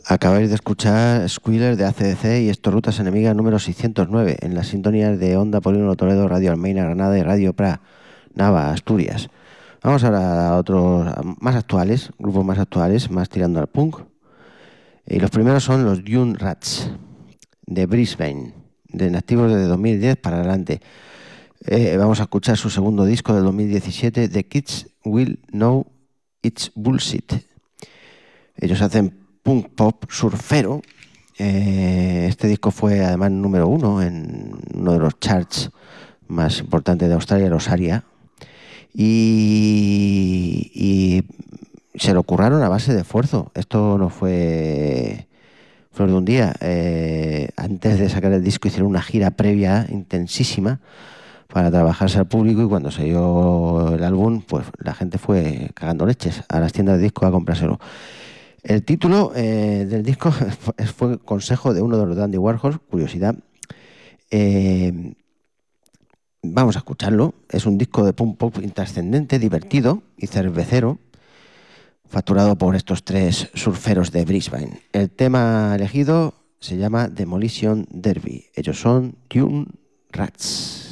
Acabáis de escuchar Squealer de AC/DC y esto Rutas Enemigas número 609 en las sintonías de Onda Polígono Toledo, Radio Almeina, Granada y Radio Pra, Nava, Asturias. Vamos ahora a otros más actuales, grupos más actuales, más tirando al punk. Y los primeros son los Dune Rats de Brisbane, de nativos desde 2010 para adelante. Vamos a escuchar su segundo disco del 2017, The Kids Will Know It's Bullshit. Ellos hacen punk pop surfero. Este disco fue además número 1 en uno de los charts más importantes de Australia, los ARIA. Y se lo curraron a base de esfuerzo. Esto no fue flor de un día. Antes de sacar el disco hicieron una gira previa intensísima para trabajarse al público, y cuando salió el álbum, pues la gente fue cagando leches a las tiendas de discos a comprárselo. El título del disco fue consejo de uno de los Dandy Warhols, curiosidad. Vamos a escucharlo. Es un disco de punk pop intrascendente, divertido y cervecero, facturado por estos tres surferos de Brisbane. El tema elegido se llama Demolition Derby. Ellos son Dune Rats.